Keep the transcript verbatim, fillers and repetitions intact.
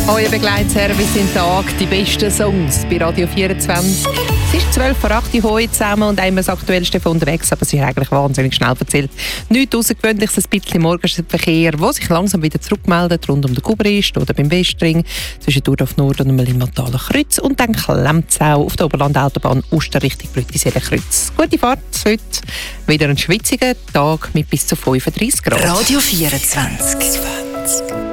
Euer Begleitservice sind Tag, die besten Songs bei Radio vierundzwanzig. Es ist zwölf vor acht heute zusammen und einmal das Aktuellste von unterwegs, aber es ist eigentlich wahnsinnig schnell erzählt. Nichts Außergewöhnliches, ein bisschen Morgenverkehr, der sich langsam wieder zurückmeldet, rund um den Gubrist oder beim Westring, zwischen Durdorf Nord und dem Limmathaler Kreuz und dann klemmt es auch auf der Oberland-Autobahn Oster Richtung Brüttiseelen-Kreuz. Gute Fahrt heute, wieder ein schwitziger Tag mit bis zu fünfunddreißig Grad. Radio vierundzwanzig.